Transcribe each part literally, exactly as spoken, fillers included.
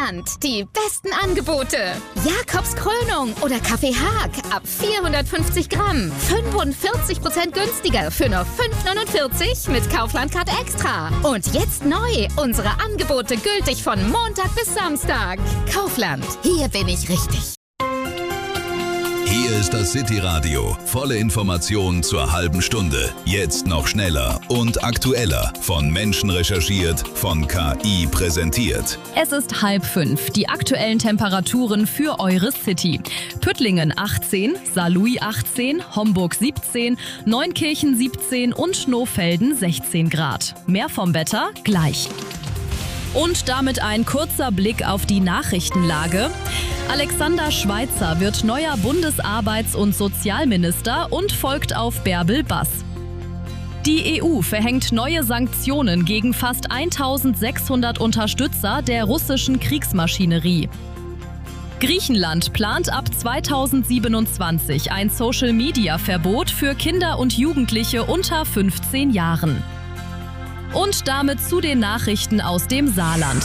Kaufland. Die besten Angebote. Jakobs Krönung oder Kaffee Haag ab vierhundertfünfzig Gramm. fünfundvierzig Prozent günstiger für nur fünf neunundvierzig mit Kaufland-Card Extra. Und jetzt neu, unsere Angebote gültig von Montag bis Samstag. Kaufland, hier bin ich richtig. Hier ist das City-Radio. Volle Informationen zur halben Stunde. Jetzt noch schneller und aktueller. Von Menschen recherchiert, von K I präsentiert. Es ist halb fünf. Die aktuellen Temperaturen für eure City. Püttlingen achtzehn, Saarlouis achtzehn, Homburg siebzehn, Neunkirchen siebzehn und Schnofelden sechzehn Grad. Mehr vom Wetter gleich. Und damit ein kurzer Blick auf die Nachrichtenlage. Alexander Schweitzer wird neuer Bundesarbeits- und Sozialminister und folgt auf Bärbel Bass. Die E U verhängt neue Sanktionen gegen fast eintausendsechshundert Unterstützer der russischen Kriegsmaschinerie. Griechenland plant ab zweitausendsiebenundzwanzig ein Social-Media-Verbot für Kinder und Jugendliche unter fünfzehn Jahren. Und damit zu den Nachrichten aus dem Saarland.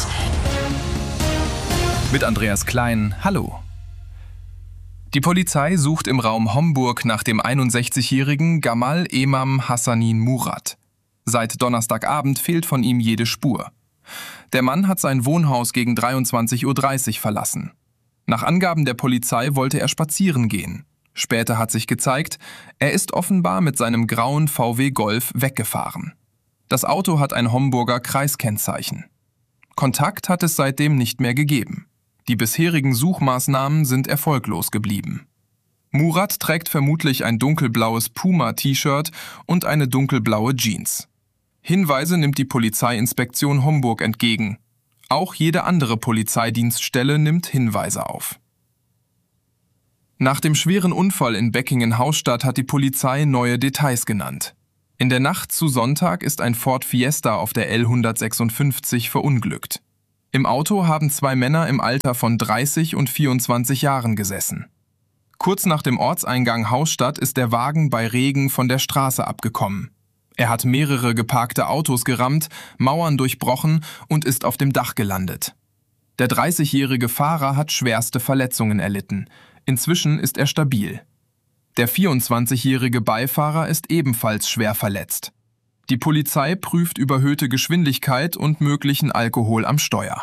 Mit Andreas Klein, hallo. Die Polizei sucht im Raum Homburg nach dem einundsechzigjährigen Gamal Emam Hassanin Murat. Seit Donnerstagabend fehlt von ihm jede Spur. Der Mann hat sein Wohnhaus gegen dreiundzwanzig Uhr dreißig verlassen. Nach Angaben der Polizei wollte er spazieren gehen. Später hat sich gezeigt, er ist offenbar mit seinem grauen V W Golf weggefahren. Das Auto hat ein Homburger Kreiskennzeichen. Kontakt hat es seitdem nicht mehr gegeben. Die bisherigen Suchmaßnahmen sind erfolglos geblieben. Murat trägt vermutlich ein dunkelblaues Puma-T-Shirt und eine dunkelblaue Jeans. Hinweise nimmt die Polizeiinspektion Homburg entgegen. Auch jede andere Polizeidienststelle nimmt Hinweise auf. Nach dem schweren Unfall in Beckingen-Hausstadt hat die Polizei neue Details genannt. In der Nacht zu Sonntag ist ein Ford Fiesta auf der L hundertsechsundfünfzig verunglückt. Im Auto haben zwei Männer im Alter von dreißig und vierundzwanzig Jahren gesessen. Kurz nach dem Ortseingang Hausstadt ist der Wagen bei Regen von der Straße abgekommen. Er hat mehrere geparkte Autos gerammt, Mauern durchbrochen und ist auf dem Dach gelandet. Der dreißigjährige Fahrer hat schwerste Verletzungen erlitten. Inzwischen ist er stabil. Der vierundzwanzigjährige Beifahrer ist ebenfalls schwer verletzt. Die Polizei prüft überhöhte Geschwindigkeit und möglichen Alkohol am Steuer.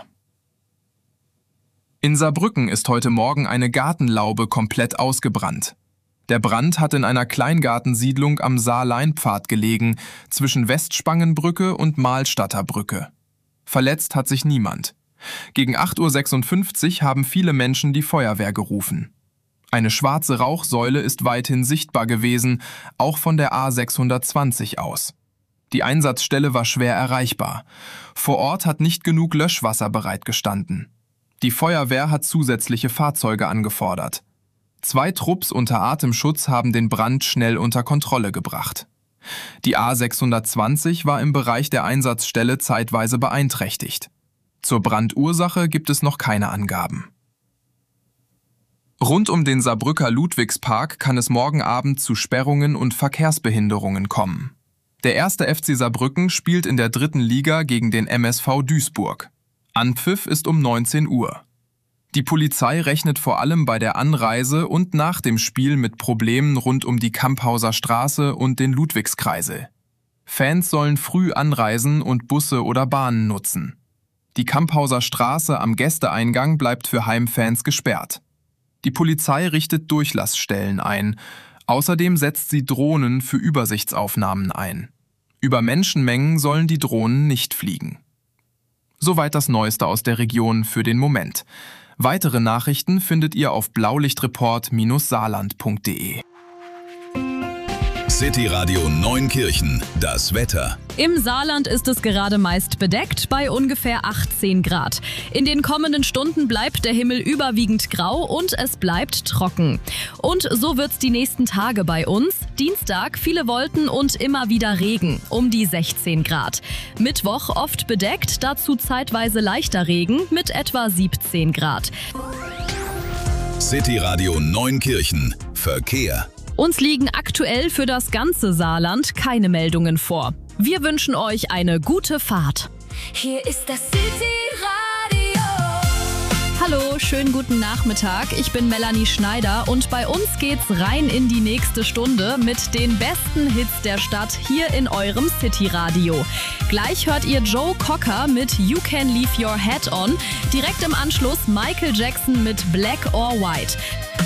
In Saarbrücken ist heute Morgen eine Gartenlaube komplett ausgebrannt. Der Brand hat in einer Kleingartensiedlung am Saar-Leinpfad gelegen, zwischen Westspangenbrücke und Mahlstadter Brücke. Verletzt hat sich niemand. Gegen acht Uhr sechsundfünfzig haben viele Menschen die Feuerwehr gerufen. Eine schwarze Rauchsäule ist weithin sichtbar gewesen, auch von der A sechshundertzwanzig aus. Die Einsatzstelle war schwer erreichbar. Vor Ort hat nicht genug Löschwasser bereitgestanden. Die Feuerwehr hat zusätzliche Fahrzeuge angefordert. Zwei Trupps unter Atemschutz haben den Brand schnell unter Kontrolle gebracht. Die A sechshundertzwanzig war im Bereich der Einsatzstelle zeitweise beeinträchtigt. Zur Brandursache gibt es noch keine Angaben. Rund um den Saarbrücker Ludwigspark kann es morgen Abend zu Sperrungen und Verkehrsbehinderungen kommen. Der erste F C Saarbrücken spielt in der dritten Liga gegen den M S V Duisburg. Anpfiff ist um neunzehn Uhr. Die Polizei rechnet vor allem bei der Anreise und nach dem Spiel mit Problemen rund um die Kamphauser Straße und den Ludwigskreisel. Fans sollen früh anreisen und Busse oder Bahnen nutzen. Die Kamphauser Straße am Gästeeingang bleibt für Heimfans gesperrt. Die Polizei richtet Durchlassstellen ein. Außerdem setzt sie Drohnen für Übersichtsaufnahmen ein. Über Menschenmengen sollen die Drohnen nicht fliegen. Soweit das Neueste aus der Region für den Moment. Weitere Nachrichten findet ihr auf blaulichtreport Bindestrich saarland Punkt de. City Radio Neunkirchen, das Wetter. Im Saarland ist es gerade meist bedeckt bei ungefähr achtzehn Grad. In den kommenden Stunden bleibt der Himmel überwiegend grau und es bleibt trocken. Und so wird's die nächsten Tage bei uns. Dienstag viele Wolken und immer wieder Regen, um die sechzehn Grad. Mittwoch oft bedeckt, dazu zeitweise leichter Regen mit etwa siebzehn Grad. City Radio Neunkirchen, Verkehr. Uns liegen aktuell für das ganze Saarland keine Meldungen vor. Wir wünschen euch eine gute Fahrt. Hier ist das City Radio. Hallo, schönen guten Nachmittag. Ich bin Melanie Schneider und bei uns geht's rein in die nächste Stunde mit den besten Hits der Stadt hier in eurem City-Radio. Gleich hört ihr Joe Cocker mit You Can Leave Your Head On. Direkt im Anschluss Michael Jackson mit Black or White.